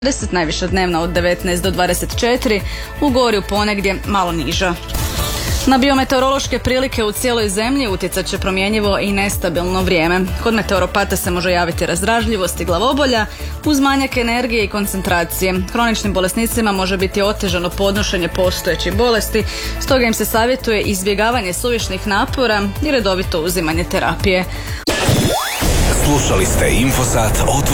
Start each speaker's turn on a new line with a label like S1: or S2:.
S1: 20, najviša dnevna od 19 do 24, u Gorju ponegdje malo niža. Na biometeorološke prilike u cijeloj zemlji utjecat će promjenjivo i nestabilno vrijeme. Kod meteoropata se može javiti razdražljivost i glavobolja uz manjak energije i koncentracije. Kroničnim bolesnicima može biti otežano podnošenje postojećih bolesti, stoga im se savjetuje izbjegavanje suvišnih napora i redovito uzimanje terapije.
S2: Slušali ste Infosat